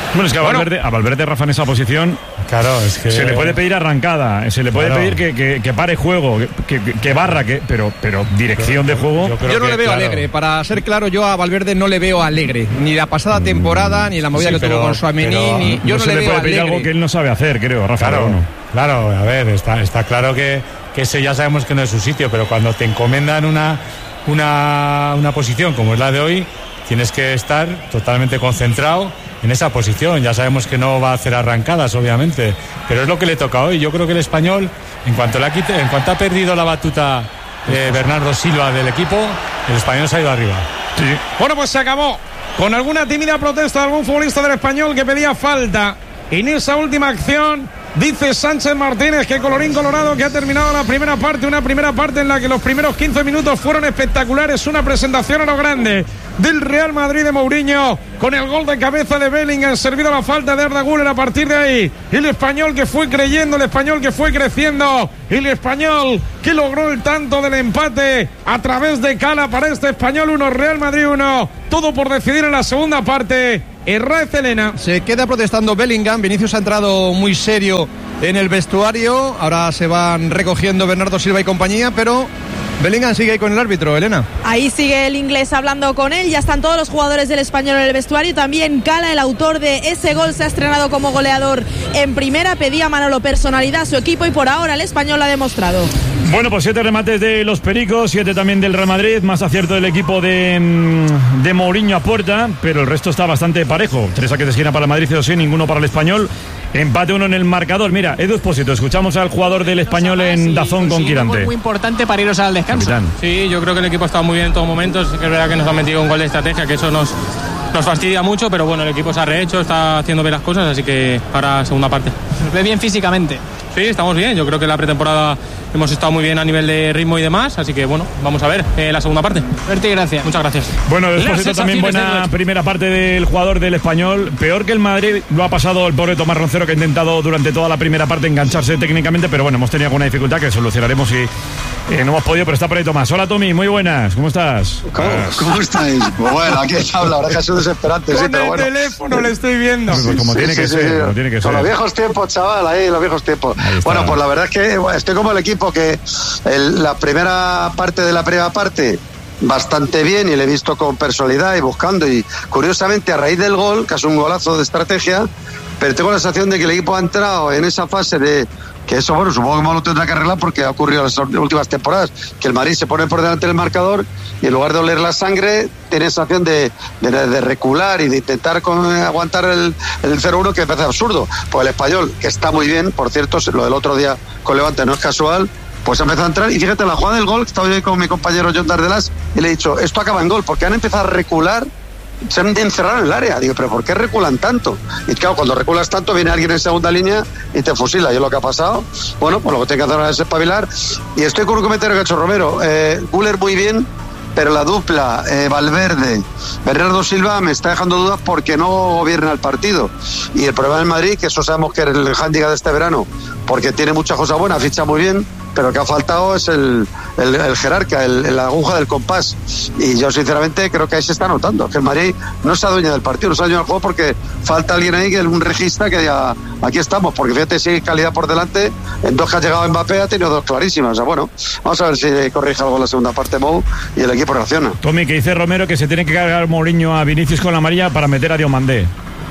Bueno, es que a Valverde, Rafa, en esa posición, claro, es que se le puede pedir arrancada, se le puede pedir que pare juego, que barra, pero dirección de juego. Yo no le veo alegre, para ser claro, yo a Valverde no le veo alegre, ni la pasada temporada, ni la movida que tuvo con Tchouaméni, yo no le veo puede pedir alegre. Algo que él no sabe hacer, creo, Rafa. Claro, a ver, está claro que ese ya sabemos que no es su sitio, pero cuando te encomendan una posición como es la de hoy, tienes que estar totalmente concentrado en esa posición. Ya sabemos que no va a hacer arrancadas, obviamente, pero es lo que le toca hoy. Yo creo que el español, en cuanto ha perdido la batuta Bernardo Silva del equipo, el español se ha ido arriba. Sí. Bueno, pues se acabó con alguna tímida protesta de algún futbolista del español que pedía falta. En esa última acción dice Sánchez Martínez que colorín colorado, que ha terminado la primera parte, una primera parte en la que los primeros 15 minutos fueron espectaculares, una presentación a lo grande del Real Madrid de Mourinho, con el gol de cabeza de Bellingham, servido la falta de Arda Güler. A partir de ahí, el español que fue creyendo, el español que fue creciendo, el español que logró el tanto del empate a través de Cala. Para este español 1, Real Madrid 1, todo por decidir en la segunda parte. Herrera Celena. Se queda protestando Bellingham. Vinicius ha entrado muy serio en el vestuario. Ahora se van recogiendo Bernardo Silva y compañía, pero Bellingham sigue ahí con el árbitro, Elena. Ahí sigue el inglés hablando con él. Ya están todos los jugadores del español en el vestuario. También Cala, el autor de ese gol, se ha estrenado como goleador en primera. Pedía a Manolo personalidad a su equipo y por ahora el español lo ha demostrado. Bueno, pues 7 remates de los Pericos, 7 también del Real Madrid, más acierto del equipo de Mourinho a puerta, pero el resto está bastante parejo. 3 saques de esquina para el Madrid, 0 sí, ninguno para el español. Empate 1 en el marcador. Mira, Edu Espósito, escuchamos al jugador del español en Dazón con Quirante. Muy importante para iros al descanso. Capitán. Sí, yo creo que el equipo ha estado muy bien en todos momentos. Es verdad que nos han metido un gol de estrategia, que eso nos fastidia mucho, pero bueno, el equipo se ha rehecho, está haciendo bien las cosas, así que para segunda parte. ¿Nos ve bien físicamente? Sí, estamos bien. Yo creo que la pretemporada hemos estado muy bien a nivel de ritmo y demás, así que bueno, vamos a ver la segunda parte. Suerte y gracias. Muchas gracias. Bueno, después de también buena primera parte del jugador del español. Peor que el Madrid lo ha pasado el pobre Tomás Roncero, que ha intentado durante toda la primera parte engancharse técnicamente, pero bueno, hemos tenido alguna dificultad que solucionaremos y no hemos podido, pero está por ahí Tomás. Hola Tommy, muy buenas, ¿cómo estás? ¿Cómo estáis? Pues bueno, aquí está la verdad que ha sido desesperante. Con sí, pero el bueno. teléfono le estoy viendo. Pues como tiene que ser, como tiene que ser. Con los viejos tiempos, chaval, ahí los viejos tiempos. Bueno, pues la verdad es que estoy como el equipo que la primera parte de la primera parte bastante bien y le he visto con personalidad y buscando, y curiosamente a raíz del gol, que es un golazo de estrategia, pero tengo la sensación de que el equipo ha entrado en esa fase de que eso, bueno, supongo que lo tendrá que arreglar porque ha ocurrido en las últimas temporadas, que el Madrid se pone por delante del marcador y en lugar de oler la sangre tiene sensación de recular y de intentar aguantar el 0-1, que me parece absurdo. Pues el español, que está muy bien, por cierto, lo del otro día con Levante no es casual, pues ha empezado a entrar, y fíjate, la jugada del gol, estaba yo con mi compañero John Dardelas y le he dicho, esto acaba en gol, porque han empezado a recular, se han encerrado en el área. Digo, pero ¿por qué reculan tanto? Y claro, cuando reculas tanto viene alguien en segunda línea y te fusila. Y es lo que ha pasado. Bueno, pues lo que tiene que hacer ahora es espabilar. Y estoy con un comentario que ha hecho Romero. Güler muy bien, pero la dupla Valverde, Bernardo Silva me está dejando dudas porque no gobierna el partido. Y el problema del Madrid, que eso sabemos que es el hándicap de este verano, porque tiene muchas cosas buenas, ficha muy bien, pero que ha faltado es el jerarca, la aguja del compás. Y yo sinceramente creo que ahí se está notando que el Madrid no se adueña del partido, no se adueña del juego, porque falta alguien ahí, que un regista que diga, aquí estamos, porque fíjate, si hay calidad por delante, en 2 que ha llegado Mbappé ha tenido 2 clarísimas. O sea, bueno, vamos a ver si corrige algo en la segunda parte Mou y el equipo reacciona. Tommy, que dice Romero que se tiene que cargar Mourinho a Vinicius con la amarilla para meter a Diomandé.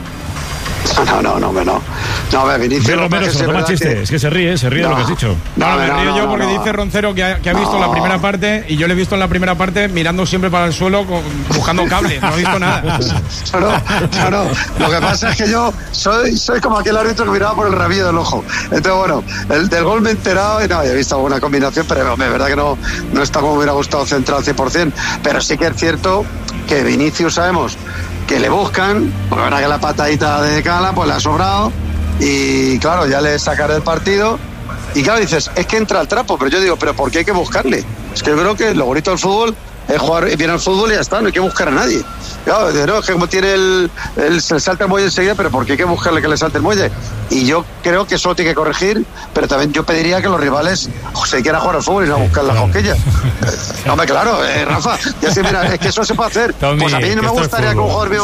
No, Vinicius. Romero se lo toma chiste, es que se ríe de lo que has dicho. Me río yo porque dice Roncero que ha visto la primera parte, y yo le he visto en la primera parte mirando siempre para el suelo buscando cable, no he visto nada. No. Lo que pasa es que yo soy como aquel árbitro que miraba por el rabillo del ojo. Entonces, bueno, el del gol me he enterado y no, he visto alguna combinación, pero es verdad que no está como me hubiera gustado central 100%, pero sí que es cierto que Vinicius sabemos que le buscan, porque verdad que la patadita de Cala pues le ha sobrado, y claro, ya le sacaré el partido, y claro, dices, es que entra al trapo, pero yo digo, ¿pero por qué hay que buscarle? Es que yo creo que lo bonito del fútbol es jugar bien al fútbol y ya está, no hay que buscar a nadie. Claro, no, es que como tiene se salta el muelle enseguida, pero ¿por qué hay que buscarle que le salte el muelle? Y yo creo que eso tiene que corregir, pero también yo pediría que los rivales se quieran jugar al fútbol y no buscar las cosquillas. Hombre, claro, Rafa, ya sé, mira, es que eso se puede hacer. Tommy, pues a mí no me gustaría que un jugador mío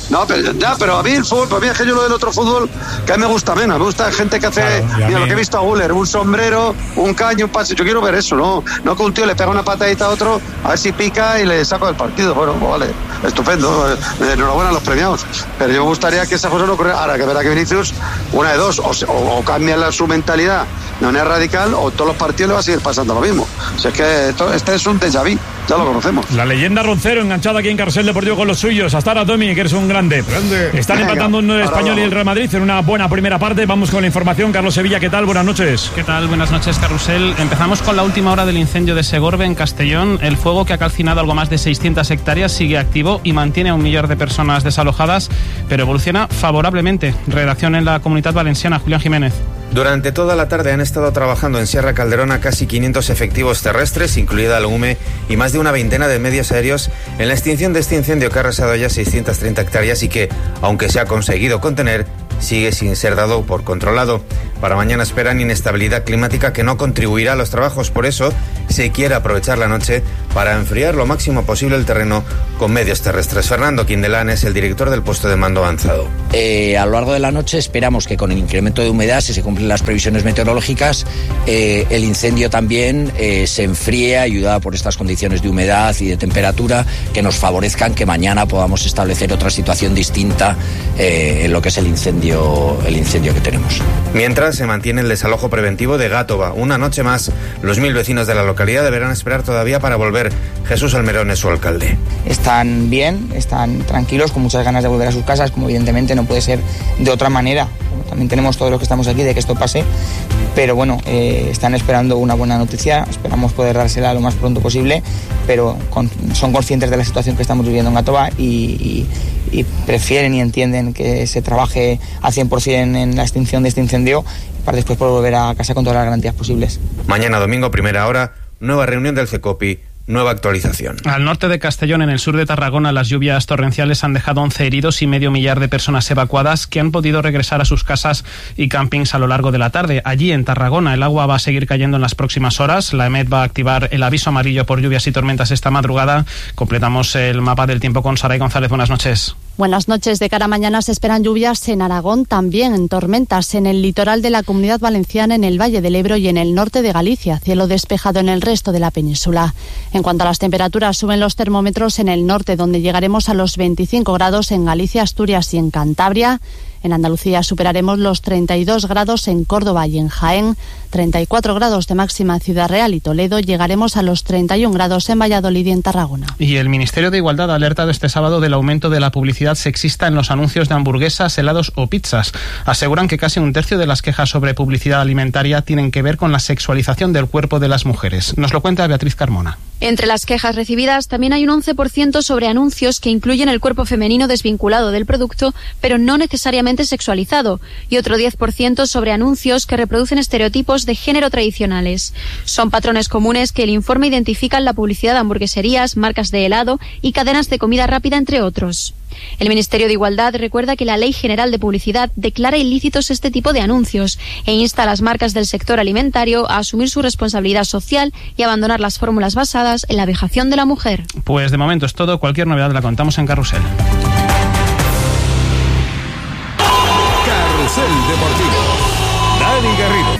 No, pero a mí el fútbol, para mí es que yo lo del otro fútbol, que a mí me gusta menos. Me gusta gente que hace, mira, lo que he visto a Guller, un sombrero, un caño, un pase. Yo quiero ver eso, no que un tío le pega una patadita a otro, a ver si pica y le saco del partido. Bueno, pues vale, estupendo. Enhorabuena a los premiados. Pero yo me gustaría que esa cosa no ocurriera. Ahora que verá que Vinicius, una de dos, o cambia su mentalidad de manera radical, o todos los partidos le va a seguir pasando lo mismo. O sea, es que este es un déjà vu, ya lo conocemos. La leyenda Roncero enganchada aquí en Carrusel Deportivo con los suyos. Hasta ahora, Tommy, que eres un grande. Están empatando uno el Español y el Real Madrid en una buena primera parte. Vamos con la información. Carlos Sevilla, ¿qué tal? Buenas noches. ¿Qué tal? Buenas noches, Carrusel. Empezamos con la última hora del incendio de Segorbe en Castellón. El fuego, que ha calcinado algo más de 600 hectáreas, sigue activo y mantiene a 1 millón de personas desalojadas, pero evoluciona favorablemente. Redacción en la Comunidad Valenciana, Julián Jiménez. Durante toda la tarde han estado trabajando en Sierra Calderona casi 500 efectivos terrestres, incluida la UME, y más de una veintena de medios aéreos en la extinción de este incendio que ha arrasado ya 630 hectáreas y que, aunque se ha conseguido contener, sigue sin ser dado por controlado. Para mañana esperan inestabilidad climática que no contribuirá a los trabajos. Por eso se quiere aprovechar la noche para enfriar lo máximo posible el terreno con medios terrestres. Fernando Quindelán es el director del puesto de mando avanzado. A lo largo de la noche esperamos que con el incremento de humedad, si se cumplen las previsiones meteorológicas, el incendio también se enfríe, ayudada por estas condiciones de humedad y de temperatura que nos favorezcan que mañana podamos establecer otra situación distinta en lo que es el incendio que tenemos. Mientras se mantiene el desalojo preventivo de Gátova. Una noche más, los 1000 vecinos de la localidad deberán esperar todavía para volver. Jesús Almerón es su alcalde. Están bien, están tranquilos, con muchas ganas de volver a sus casas, como evidentemente no puede ser de otra manera. También tenemos todos los que estamos aquí de que esto pase, pero bueno, están esperando una buena noticia, esperamos poder dársela lo más pronto posible, pero son conscientes de la situación que estamos viviendo en Gátova y prefieren y entienden que se trabaje al 100% en la extinción de este incendio para después poder volver a casa con todas las garantías posibles. Mañana domingo, primera hora, nueva reunión del CECOPI. Nueva actualización. Al norte de Castellón, en el sur de Tarragona, las lluvias torrenciales han dejado 11 heridos y medio millar de personas evacuadas que han podido regresar a sus casas y campings a lo largo de la tarde. Allí, en Tarragona, el agua va a seguir cayendo en las próximas horas. La EMET va a activar el aviso amarillo por lluvias y tormentas esta madrugada. Completamos el mapa del tiempo con Saray González. Buenas noches. Buenas noches. De cara a mañana se esperan lluvias en Aragón, también en tormentas en el litoral de la Comunidad Valenciana, en el Valle del Ebro y en el norte de Galicia. Cielo despejado en el resto de la península. En cuanto a las temperaturas, suben los termómetros en el norte, donde llegaremos a los 25 grados en Galicia, Asturias y en Cantabria. En Andalucía superaremos los 32 grados en Córdoba y en Jaén, 34 grados de máxima en Ciudad Real y Toledo, llegaremos a los 31 grados en Valladolid y en Tarragona. Y el Ministerio de Igualdad ha alertado este sábado del aumento de la publicidad sexista en los anuncios de hamburguesas, helados o pizzas. Aseguran que casi un tercio de las quejas sobre publicidad alimentaria tienen que ver con la sexualización del cuerpo de las mujeres. Nos lo cuenta Beatriz Carmona. Entre las quejas recibidas también hay un 11% sobre anuncios que incluyen el cuerpo femenino desvinculado del producto, pero no necesariamente sexualizado, y otro 10% sobre anuncios que reproducen estereotipos de género tradicionales. Son patrones comunes que el informe identifica en la publicidad de hamburgueserías, marcas de helado y cadenas de comida rápida, entre otros. El Ministerio de Igualdad recuerda que la Ley General de Publicidad declara ilícitos este tipo de anuncios e insta a las marcas del sector alimentario a asumir su responsabilidad social y abandonar las fórmulas basadas en la vejación de la mujer. Pues de momento es todo. Cualquier novedad la contamos en Carrusel. Carrusel Deportivo. Dani Garrido.